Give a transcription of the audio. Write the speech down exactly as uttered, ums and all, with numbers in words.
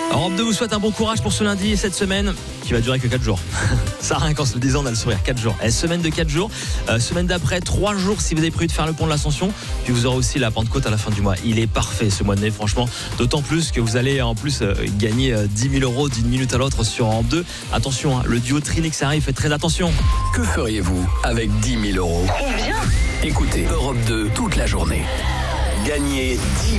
Europe deux vous souhaite un bon courage pour ce lundi et cette semaine qui va durer que quatre jours. Ça, rien qu'en se le disant, on a le sourire. quatre jours. Et semaine de quatre jours. Euh, semaine d'après, trois jours si vous avez prévu de faire le pont de l'Ascension. Puis vous aurez aussi la Pentecôte à la fin du mois. Il est parfait ce mois de mai, franchement. D'autant plus que vous allez en plus euh, gagner euh, dix mille euros d'une minute à l'autre sur Europe deux. Attention, hein, le duo Trinix arrive, faites très attention. Que feriez-vous avec dix mille euros? Écoutez Europe deux toute la journée. Gagnez dix